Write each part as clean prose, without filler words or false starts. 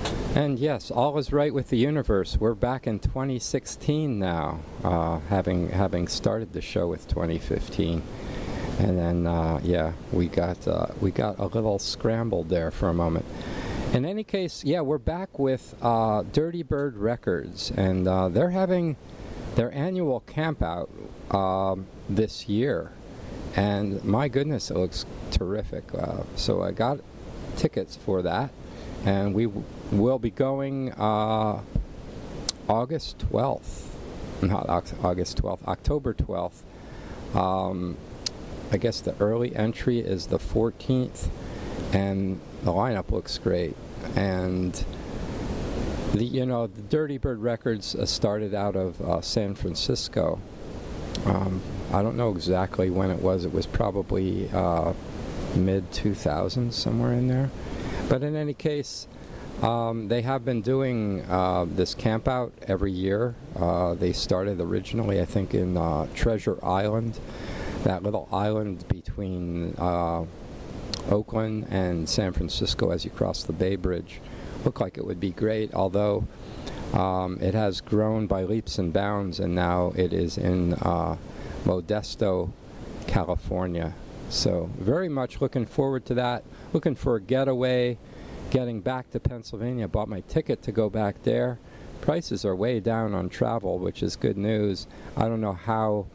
And yes, all is right with the universe. We're back in 2016 now, having started the show with 2015, and then yeah, we got a little scrambled there for a moment. In any case, yeah, we're back with Dirty Bird Records, and they're having their annual camp out this year, and my goodness, it looks terrific. So I got tickets for that, and we will be going August 12th, not August 12th, October 12th. I guess the early entry is the 14th, and the lineup looks great. And the Dirty Bird Records started out of San Francisco. I don't know exactly when it was. It was probably mid 2000s, somewhere in there. But in any case, they have been doing this camp out every year. They started originally, I think, in Treasure Island, that little island between Oakland and San Francisco as you cross the Bay Bridge. Looked like it would be great, although it has grown by leaps and bounds, and now it is in Modesto, California. So very much looking forward to that. Looking for a getaway, getting back to Pennsylvania. Bought my ticket to go back there. Prices are way down on travel, which is good news. I don't know how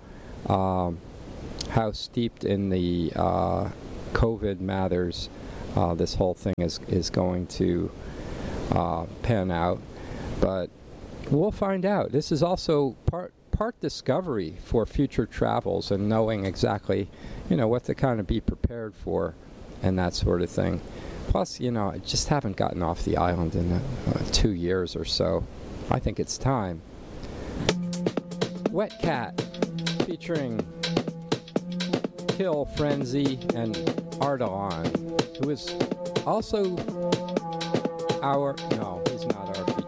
steeped in the COVID matters this whole thing is going to pan out, but we'll find out. This is also part discovery for future travels and knowing exactly, what to kind of be prepared for and that sort of thing. Plus, I just haven't gotten off the island in 2 years or so. I think it's time. Wet Cat, featuring Kill Frenzy and Ardalan, who is also he's not our